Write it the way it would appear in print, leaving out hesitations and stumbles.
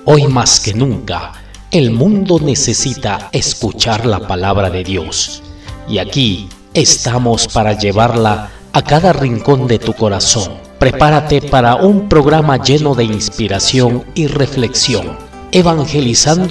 Hoy más que nunca, el mundo necesita escuchar la palabra de Dios. Y aquí estamos para llevarla a cada rincón de tu corazón. Prepárate para un programa lleno de inspiración y reflexión, evangelizando